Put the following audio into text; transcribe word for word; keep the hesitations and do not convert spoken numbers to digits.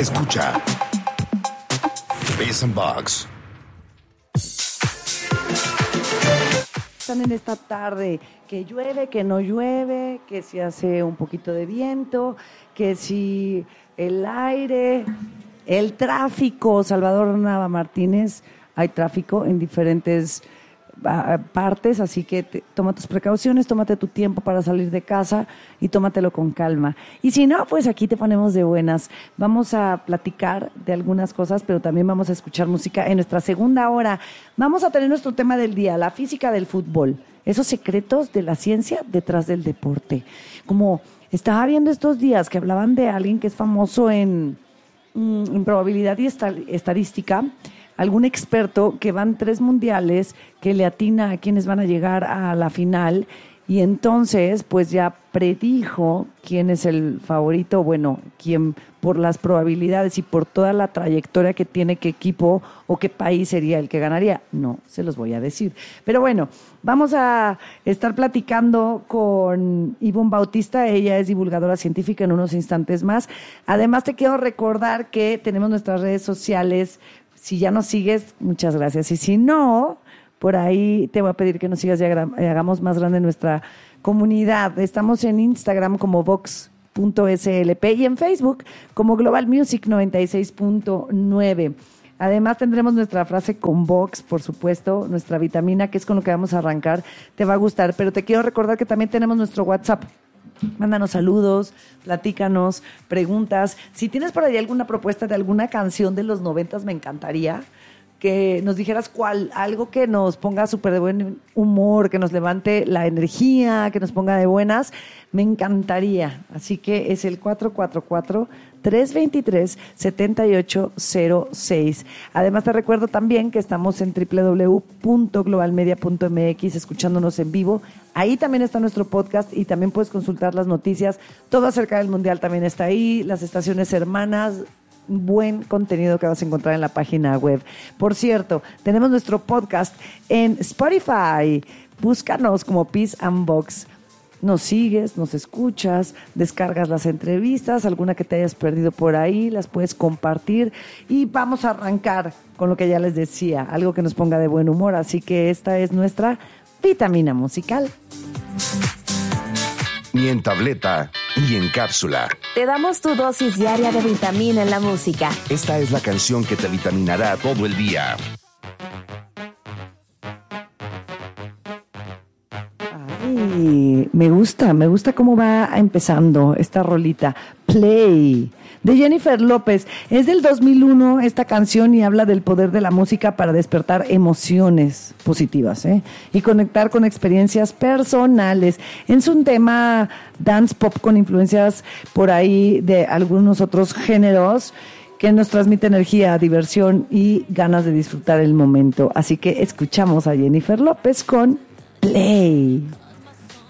Escucha Biz and Box. Están en esta tarde, que llueve, que no llueve, que si hace un poquito de viento, que si el aire, el tráfico. Salvador Nava Martínez, hay tráfico en diferentes uh, partes, así que te, toma tus precauciones, tómate tu tiempo para salir de casa y tómatelo con calma. Y si no, pues aquí te ponemos de buenas. Vamos a platicar de algunas cosas, pero también vamos a escuchar música en nuestra segunda hora. Vamos a tener nuestro tema del día, la física del fútbol, esos secretos de la ciencia detrás del deporte. Como estaba viendo estos días que hablaban de alguien que es famoso en, en probabilidad y estadística, algún experto que van tres mundiales, que le atina a quienes van a llegar a la final, y entonces pues ya predijo quién es el favorito, bueno, quién por las probabilidades y por toda la trayectoria que tiene, qué equipo o qué país sería el que ganaría. No, se los voy a decir. Pero bueno, vamos a estar platicando con Ivonne Bautista, ella es divulgadora científica, en unos instantes más. Además te quiero recordar que tenemos nuestras redes sociales. Si ya nos sigues, muchas gracias. Y si no, por ahí te voy a pedir que nos sigas y hagamos más grande nuestra comunidad. Estamos en Instagram como vox punto s l p y en Facebook como Global Music noventa y seis punto nueve. Además tendremos nuestra frase con Vox, por supuesto, nuestra vitamina, que es con lo que vamos a arrancar. Te va a gustar, pero te quiero recordar que también tenemos nuestro WhatsApp. Mándanos saludos, platícanos, preguntas. Si tienes por ahí alguna propuesta de alguna canción de los noventas, me encantaría que nos dijeras cuál, algo que nos ponga súper de buen humor, que nos levante la energía, que nos ponga de buenas, me encantaría. Así que es el cuatro cuatro cuatro, tres dos tres, siete ocho cero seis. Además te recuerdo también que estamos en doble u doble u doble u punto global media punto m x escuchándonos en vivo. Ahí también está nuestro podcast y también puedes consultar las noticias. Todo acerca del Mundial también está ahí, las estaciones hermanas. Buen contenido que vas a encontrar en la página web. Por cierto, tenemos nuestro podcast en Spotify. Búscanos como Biz and Box. Nos sigues, nos escuchas, descargas las entrevistas, alguna que te hayas perdido por ahí, las puedes compartir. Y vamos a arrancar con lo que ya les decía, algo que nos ponga de buen humor. Así que esta es nuestra vitamina musical. Ni en tableta, ni en cápsula. Te damos tu dosis diaria de vitamina en la música. Esta es la canción que te vitaminará todo el día. Ay, me gusta, me gusta cómo va empezando esta rolita. Play, de Jennifer López. Es del dos mil uno esta canción y habla del poder de la música para despertar emociones positivas, ¿eh? Y conectar con experiencias personales. Es un tema dance pop con influencias por ahí de algunos otros géneros que nos transmite energía, diversión y ganas de disfrutar el momento. Así que escuchamos a Jennifer López con Play.